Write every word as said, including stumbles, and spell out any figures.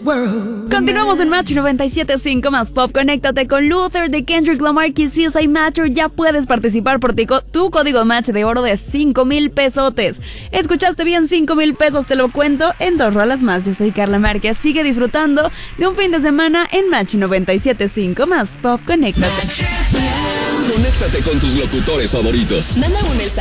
Continuamos en Match noventa y siete punto cinco más pop. Conéctate con Luther de Kendrick Lamar, que si es I Matter. Ya puedes participar por tu, tu código Match de oro de cinco mil pesotes. Escuchaste bien, cinco mil pesos, te lo cuento en dos rolas más. Yo soy Carla Márquez. Sigue disfrutando de un fin de semana en Match noventa y siete punto cinco más pop. Conéctate. Conéctate con tus locutores favoritos. Manda un mensaje